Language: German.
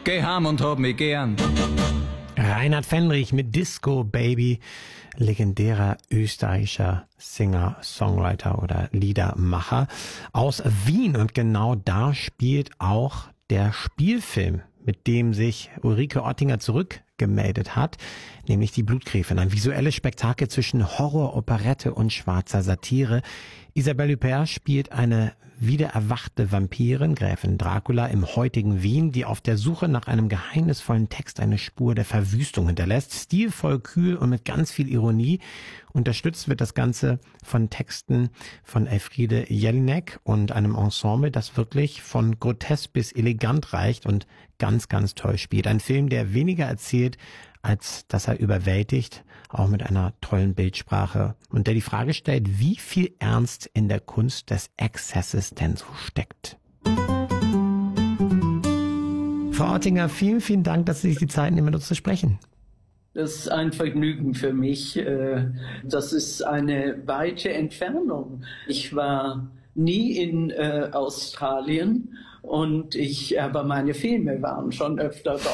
Geh heim und hab mich gern. Reinhard Fendrich mit Disco Baby, legendärer österreichischer Singer, Songwriter oder Liedermacher aus Wien. Und genau da spielt auch der Spielfilm, mit dem sich Ulrike Oettinger zurückgemeldet hat, nämlich Die Blutgräfin. Ein visuelles Spektakel zwischen Horror, Operette und schwarzer Satire. Isabelle Huppert spielt eine wiedererwachte Vampirin, Gräfin Dracula, im heutigen Wien, die auf der Suche nach einem geheimnisvollen Text eine Spur der Verwüstung hinterlässt. Stilvoll, kühl und mit ganz viel Ironie. Unterstützt wird das Ganze von Texten von Elfriede Jelinek und einem Ensemble, das wirklich von grotesk bis elegant reicht und ganz, ganz toll spielt. Ein Film, der weniger erzählt, als dass er überwältigt, auch mit einer tollen Bildsprache, und der die Frage stellt, wie viel Ernst in der Kunst des Exzesses denn so steckt. Frau Oettinger, vielen, vielen Dank, dass Sie sich die Zeit nehmen, mit uns zu sprechen. Das ist ein Vergnügen für mich. Das ist eine weite Entfernung. Ich war nie in Australien aber meine Filme waren schon öfter dort.